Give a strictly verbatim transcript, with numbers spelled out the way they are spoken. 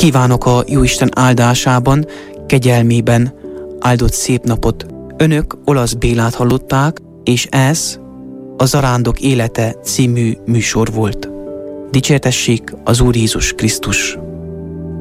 Kívánok a Jóisten áldásában, kegyelmében áldott szép napot. Önök Olasz Bélát hallották, és ez a Zarándok élete című műsor volt. Dicsértessék az Úr Jézus Krisztus!